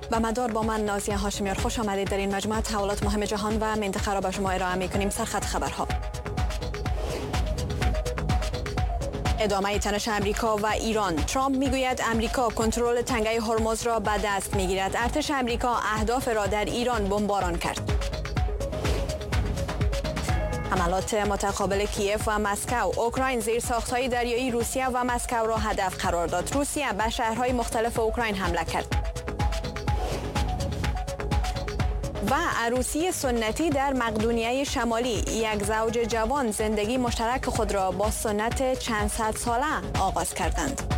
و مدار با من نازیه هاشمیار، خوش آمدید. در این مجموعه تحولات مهم جهان و منطقه را به شما ارائه می‌کنیم. سرخط خبرها: ادامه تنش امریکا و ایران. ترامپ میگوید امریکا کنترل تنگه هرمز را به دست میگیرد. ارتش امریکا اهداف را در ایران بمباران کرد. حملات متقابل کیف و مسکو. اوکراین زیرساخت‌های دریایی روسیه و مسکو را هدف قرار داد. روسیه به شهرهای مختلف اوکراین حمله کرد. و عروسی سنتی در مقدونیه شمالی. یک زوج جوان زندگی مشترک خود را با سنت چند صد ساله آغاز کردند.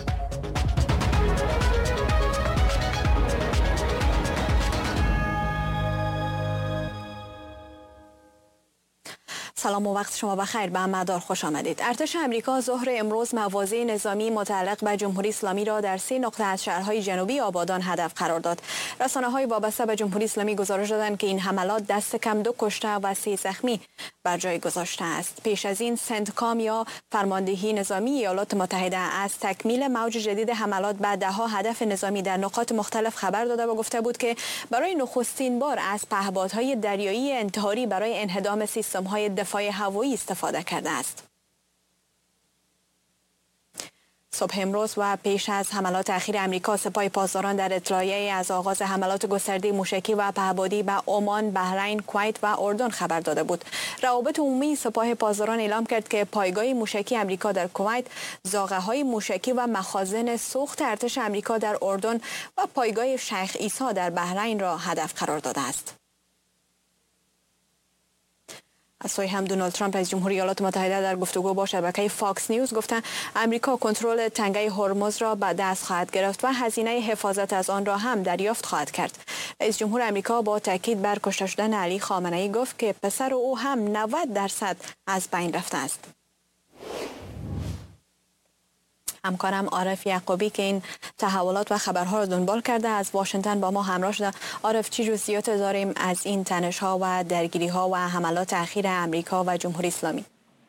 سلام و وقت شما بخیر. به مدار خوش آمدید. ارتش امریکا ظهر امروز مواضع نظامی متعلق به جمهوری اسلامی را در 3 نقطه از شهرهای جنوبی آبادان هدف قرار داد. رسانه‌های وابسته به جمهوری اسلامی گزارش دادند که این حملات دست کم 2 کشته و 3 زخمی بر جای گذاشته است. پیش از این سنتکام یا فرماندهی نظامی ایالات متحده از تکمیل موج جدید حملات به ده‌ها هدف نظامی در نقاط مختلف خبر داده و گفته بود که برای نخستین بار از پهپادهای دریایی انتحاری برای انهدام سیستم‌های دفاع هوایی استفاده کرده است. صبح امروز و پیش از حملات اخیر امریکا، سپاه پاسداران در اطلاعیه‌ای از آغاز حملات گسترده موشکی و پهپادی به عمان، بحرین، کویت و اردن خبر داده بود. روابط عمومی سپاه پاسداران اعلام کرد که پایگاه موشکی امریکا در کویت، زاغه‌های موشکی و مخازن سوخت ارتش امریکا در اردن و پایگاه شیخ عیسی در بحرین را هدف قرار داده است. از سوی هم دونالد ترامپ رئیس جمهور ایالات متحده در گفتگو با شبکه فاکس نیوز گفته امریکا کنترل تنگه هرمز را به دست خواهد گرفت و هزینه حفاظت از آن را هم دریافت خواهد کرد. رئیس جمهور امریکا با تاکید بر کشته شدن علی خامنه‌ای گفت که پسر او هم 90% از بین رفته است. همکارم عارف یعقوبی که این تحولات و خبرها را دنبال کرده از واشنگتن با ما همراه شده. عارف، چه جزئیات داریم از این تنش‌ها و درگیری‌ها و حملات اخیر امریکا و جمهوری اسلامی؟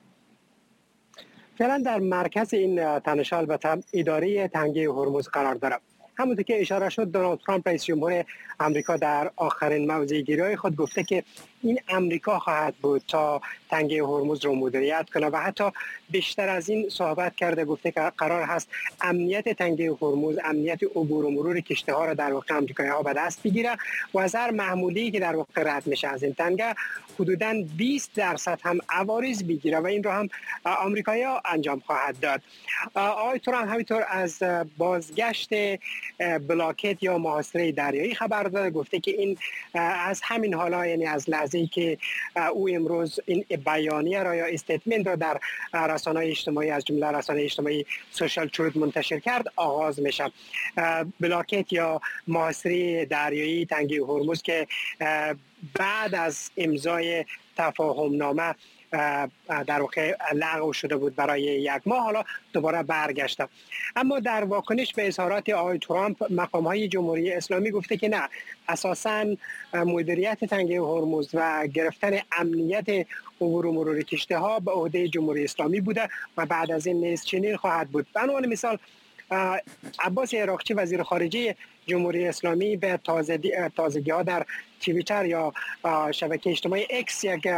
فعلا در مرکز این تنش‌ها البته اداره تنگه هرمز قرار دارد. همونطور که اشاره شد، دونالد ترامپ رئیس جمهور آمریکا در آخرین موضع‌گیری‌های خود گفته که این امریکا خواهد بود تا تنگه هرمز رو مدیریت کنه و حتی بیشتر از این صحبت کرده، گفته که قرار هست امنیت تنگه هرمز، امنیت عبور و مرور کشتی ها را در واقع آمریکایی‌ها به دست بگیره و از هر محمولی که در واقع رد میشه از این تنگه حدوداً 20% هم عوارض بگیره و این رو هم آمریکایی‌ها انجام خواهد داد. آقای ترامپ همینطور از بازگشت بلاکت یا محاصره دریایی خبر داده، گفته که این از همین حالا، یعنی از لحظه‌ای که او امروز این بیانیه را یا استیتمنت را در رسانه‌های اجتماعی از جمله رسانه اجتماعی سوشال تروت منتشر کرد آغاز میشه. بلاکت یا محاصره دریایی تنگه هرمز که بعد از امضای تفاهم نامه در واقع لغو شده بود برای 1 ماه، حالا دوباره برگشته. اما در واکنش به اظهارات آقای ترامپ، مقام‌های جمهوری اسلامی گفته که نه، اساساً مدیریت تنگه هرمز و گرفتن امنیت عبور و مرور کشتی‌ها به عهده جمهوری اسلامی بوده و بعد از این نیز چنین خواهد بود. به عنوان مثال، عباس عراقچی وزیر خارجه جمهوری اسلامی به تازگی‌ها در توییتر یا شبکه اجتماعی اکس یک